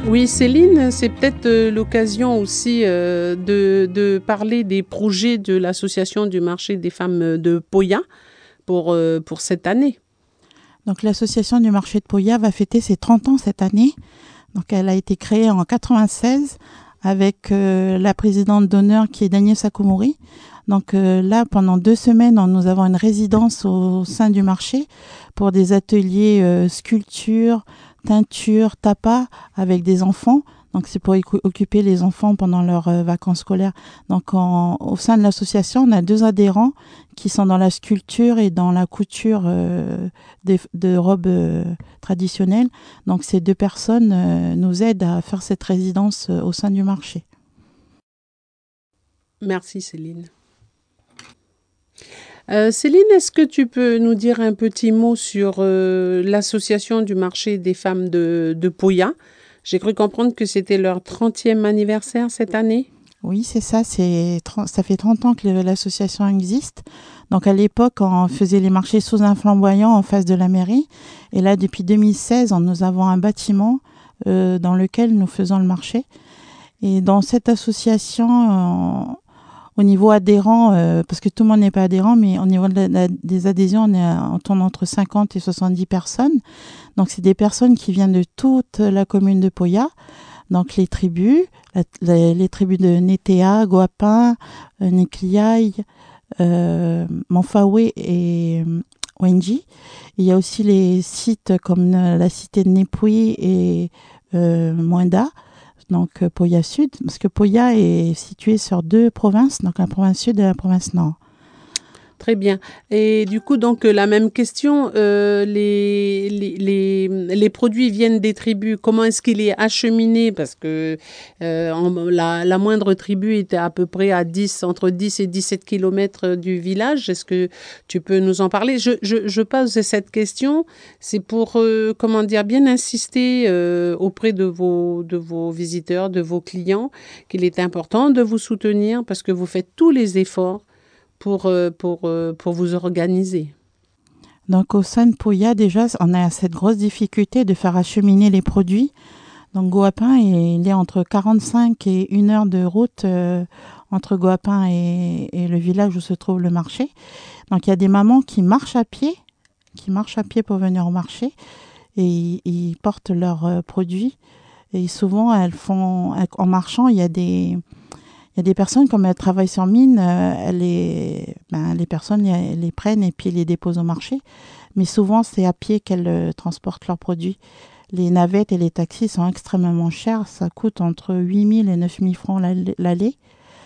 Oui, Céline, c'est peut-être l'occasion aussi de parler des projets de l'association du marché des femmes de Poya pour cette année. Donc l'association du marché de Poya va fêter ses 30 ans cette année. Donc elle a été créée en 96 avec la présidente d'honneur qui est Daniel Sakumuri. Donc là, pendant 2 semaines, nous avons une résidence au sein du marché pour des ateliers sculpture, teinture, tapas avec des enfants. Donc c'est pour occuper les enfants pendant leurs vacances scolaires. Donc au sein de l'association, on a 2 adhérents qui sont dans la sculpture et dans la couture de robes traditionnelles. Donc ces 2 personnes nous aident à faire cette résidence au sein du marché. Merci Céline. Céline, est-ce que tu peux nous dire un petit mot sur l'association du marché des femmes de Poya? J'ai cru comprendre que c'était leur 30e anniversaire cette année. Oui, c'est ça. Ça fait 30 ans que l'association existe. Donc à l'époque, on faisait les marchés sous un flamboyant en face de la mairie. Et là, depuis 2016, nous avons un bâtiment dans lequel nous faisons le marché. Et dans cette association, au niveau adhérent, parce que tout le monde n'est pas adhérent, mais au niveau des adhésions, on tourne entre 50 et 70 personnes. Donc c'est des personnes qui viennent de toute la commune de Poya. Donc les tribus, les tribus de Netea, Goapin, Nekliaï, Manfawe et Wenji. Il y a aussi les sites comme la cité de Nepui et Moinda, donc Poya Sud, parce que Poya est situé sur 2 provinces, donc la province sud et la province nord. Très bien. Et du coup, donc, la même question, les produits viennent des tribus. Comment est-ce qu'il est acheminé? Parce que la moindre tribu était à peu près entre 10 et 17 kilomètres du village. Est-ce que tu peux nous en parler? Je pose cette question, c'est pour, comment dire, bien insister auprès de vos visiteurs, de vos clients, qu'il est important de vous soutenir parce que vous faites tous les efforts pour vous organiser. Donc au sein de Poya, déjà, on a cette grosse difficulté de faire acheminer les produits. Donc Goapin, il est entre 45 et 1 heure de route entre Goapin et le village où se trouve le marché. Donc il y a des mamans qui marchent à pied pour venir au marché et ils portent leurs produits. Et souvent, en marchant, il y a des personnes, comme elles travaillent sur mine, les personnes les prennent et puis les déposent au marché. Mais souvent, c'est à pied qu'elles transportent leurs produits. Les navettes et les taxis sont extrêmement chers. Ça coûte entre 8 000 et 9 000 francs l'aller.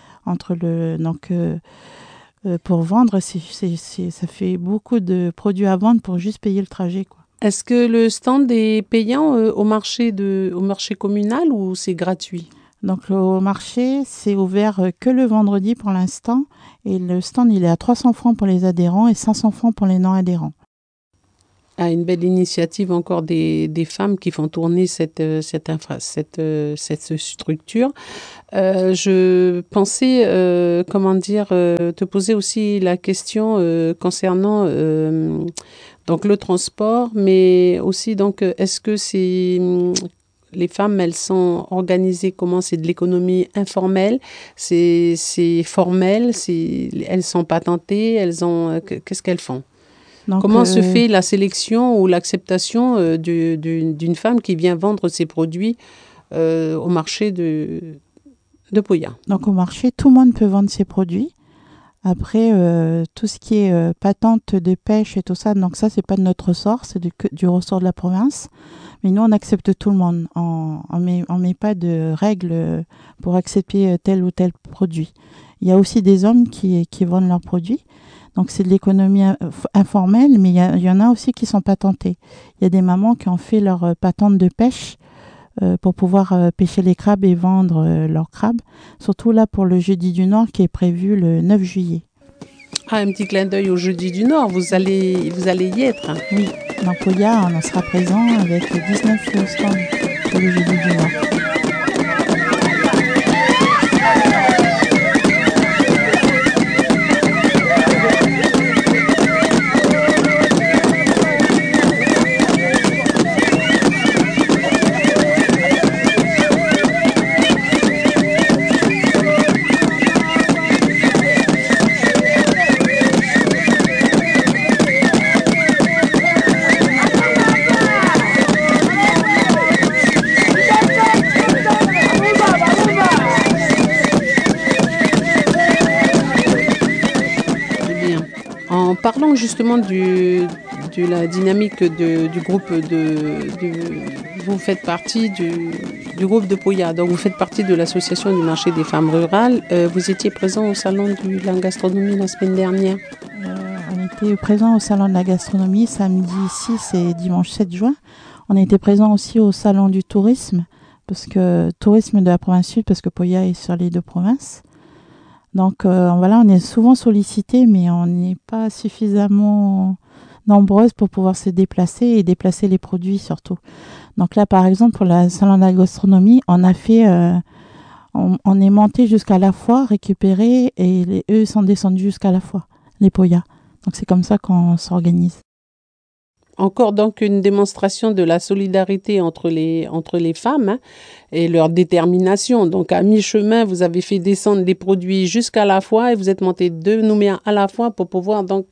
Pour vendre, ça fait beaucoup de produits à vendre pour juste payer le trajet, quoi. Est-ce que le stand est payant au marché communal ou c'est gratuit? Donc le marché, c'est ouvert que le vendredi pour l'instant. Et le stand, il est à 300 francs pour les adhérents et 500 francs pour les non-adhérents. Ah, une belle initiative encore des femmes qui font tourner cette structure. Je pensais, te poser aussi la question concernant donc le transport, mais aussi donc est-ce que les femmes, elles sont organisées comment? C'est de l'économie informelle, c'est formel, elles sont patentées, qu'est-ce qu'elles font? Donc, Comment se fait la sélection ou l'acceptation d'une femme qui vient vendre ses produits au marché de Poya? Donc au marché, tout le monde peut vendre ses produits. Après, tout ce qui est patente de pêche et tout ça, donc ça, c'est pas de notre ressort, c'est du ressort de la province. Mais nous, on accepte tout le monde. On met pas de règles pour accepter tel ou tel produit. Il y a aussi des hommes qui vendent leurs produits. Donc, c'est de l'économie informelle, mais il y en a aussi qui sont patentés. Il y a des mamans qui ont fait leur patente de pêche pour pouvoir pêcher les crabes et vendre leurs crabes. Surtout là pour le Jeudi du Nord qui est prévu le 9 juillet. Ah, un petit clin d'œil au Jeudi du Nord, vous allez y être. Oui, dans Poya, on en sera présent avec 19 stands pour le Jeudi du Nord. Parlons justement de la dynamique du groupe vous faites partie du groupe de Poya, donc vous faites partie de l'association du marché des femmes rurales. Vous étiez présent au salon de la gastronomie la semaine dernière. On était présent au salon de la gastronomie samedi 6 et dimanche 7 juin. On était présent aussi au salon du tourisme, parce que tourisme de la province sud, parce que Poya est sur les deux provinces. Donc voilà, on est souvent sollicité, mais on n'est pas suffisamment nombreuses pour pouvoir se déplacer et déplacer les produits surtout. Donc là, par exemple, pour le salon de la gastronomie, on a fait, on est monté jusqu'à la foire, récupéré, et eux sont descendus jusqu'à la foire, les Poya. Donc c'est comme ça qu'on s'organise. Encore donc une démonstration de la solidarité entre les femmes, hein, et leur détermination. Donc à mi-chemin, vous avez fait descendre les produits jusqu'à la foire et vous êtes monté de Nouméa à la foire pour pouvoir donc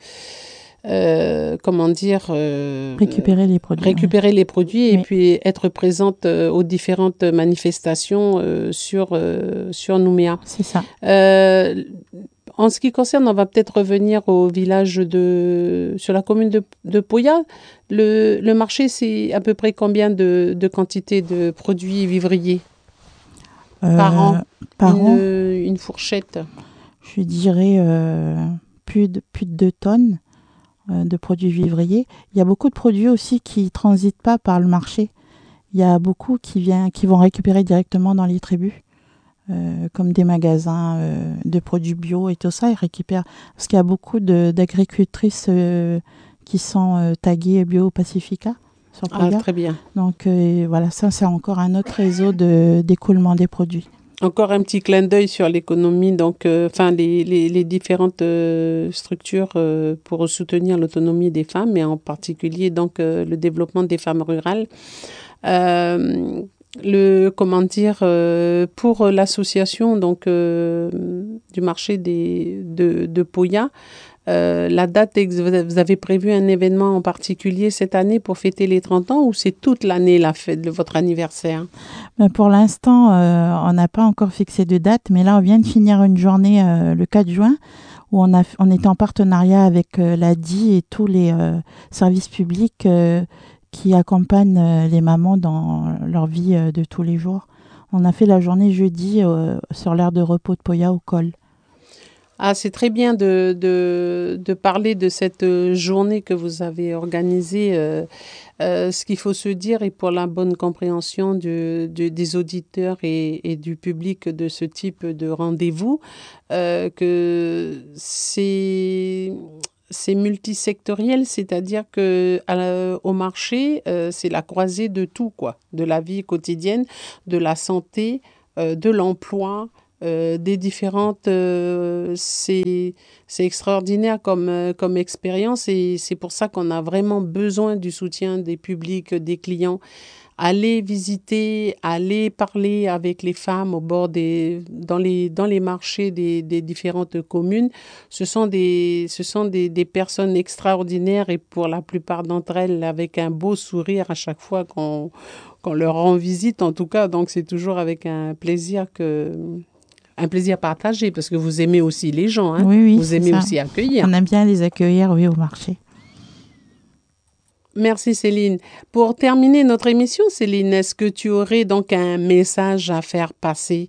récupérer les produits. Récupérer les produits et puis être présente aux différentes manifestations sur Nouméa. C'est ça. En ce qui concerne, on va peut-être revenir au village sur la commune de Poya. Le marché, c'est à peu près combien de quantité de produits vivriers par an? Une fourchette. Je dirais plus de 2 tonnes de produits vivriers. Il y a beaucoup de produits aussi qui ne transitent pas par le marché. Il y a beaucoup qui vont récupérer directement dans les tribus. Comme des magasins de produits bio et tout ça, ils récupèrent. Parce qu'il y a beaucoup d'agricultrices qui sont taguées Bio Pacifica sur Poya. Ah, très bien. Donc voilà, ça c'est encore un autre réseau d'écoulement des produits. Encore un petit clin d'œil sur l'économie, donc les différentes structures pour soutenir l'autonomie des femmes et en particulier donc le développement des femmes rurales. Pour l'association donc du marché de Poya, la date, vous avez prévu un événement en particulier cette année pour fêter les 30 ans ou c'est toute l'année la fête de votre anniversaire? Pour l'instant, on n'a pas encore fixé de date, mais là on vient de finir une journée le 4 juin où on était en partenariat avec l'ADI et tous les services publics qui accompagnent les mamans dans leur vie de tous les jours. On a fait la journée jeudi sur l'aire de repos de Poya au col. Ah, c'est très bien de parler de cette journée que vous avez organisée. Ce qu'il faut se dire, et pour la bonne compréhension des auditeurs et du public de ce type de rendez-vous, que c'est multisectoriel, c'est-à-dire que au marché, c'est la croisée de tout, quoi, de la vie quotidienne, de la santé, de l'emploi, des différentes. C'est extraordinaire comme expérience et c'est pour ça qu'on a vraiment besoin du soutien des publics, des clients. Aller visiter, aller parler avec les femmes au bord dans les marchés des différentes communes. Ce sont des personnes extraordinaires et pour la plupart d'entre elles avec un beau sourire à chaque fois qu'on leur rend visite en tout cas. Donc c'est toujours avec un plaisir partagé parce que vous aimez aussi les gens, hein? Oui, vous aimez aussi accueillir. On aime bien les accueillir, oui, au marché. Merci Céline. Pour terminer notre émission, Céline, est-ce que tu aurais donc un message à faire passer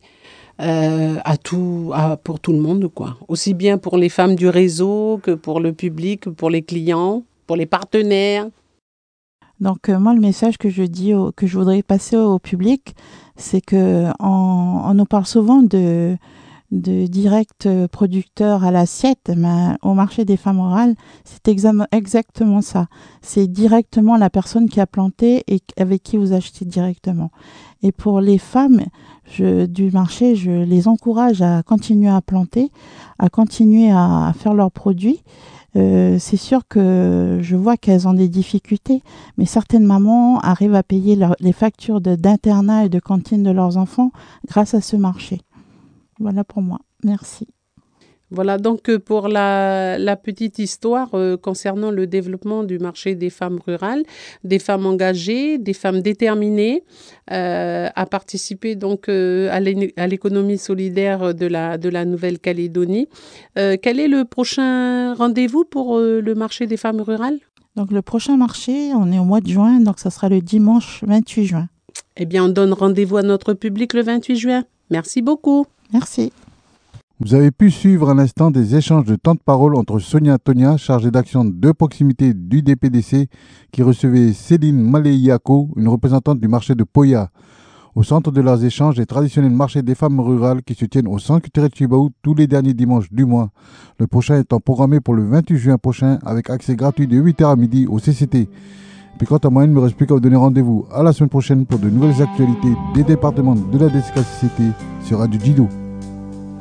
pour tout le monde, quoi? Aussi bien pour les femmes du réseau que pour le public, pour les clients, pour les partenaires? Donc moi, le message que que je voudrais passer au public, c'est que on nous parle souvent de direct producteur à l'assiette, mais au marché des femmes rurales, c'est exactement ça. C'est directement la personne qui a planté et avec qui vous achetez directement. Et pour les femmes du marché, je les encourage à continuer à planter, à continuer à faire leurs produits. C'est sûr que je vois qu'elles ont des difficultés, mais certaines mamans arrivent à payer les factures d'internat et de cantine de leurs enfants grâce à ce marché. Voilà pour moi. Merci. Voilà donc pour la petite histoire concernant le développement du marché des femmes rurales, des femmes engagées, des femmes déterminées à participer donc à l'économie solidaire de la Nouvelle-Calédonie. Quel est le prochain rendez-vous pour le marché des femmes rurales? Donc le prochain marché, on est au mois de juin, donc ça sera le dimanche 28 juin. Eh bien, on donne rendez-vous à notre public le 28 juin. Merci beaucoup. Merci. Vous avez pu suivre à l'instant des échanges de temps de parole entre Sonia Tonia, chargée d'action de proximité du DPDC, qui recevait Céline Maléiako, une représentante du marché de Poya. Au centre de leurs échanges, les traditionnels marchés des femmes rurales qui se tiennent au centre culturel Chibaou tous les derniers dimanches du mois. Le prochain étant programmé pour le 28 juin prochain avec accès gratuit de 8h à midi au CCT. Puis quant à moi, il ne me reste plus qu'à vous donner rendez-vous à la semaine prochaine pour de nouvelles actualités des départements de la DCCT sur Radio Dido.